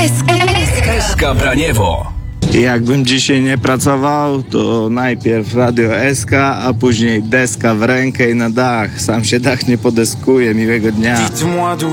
SK Braniewo. Jakbym dzisiaj nie pracował, to najpierw Radio SK, a później deska w rękę i na dach. Sam się dach nie podeskuje. Miłego dnia.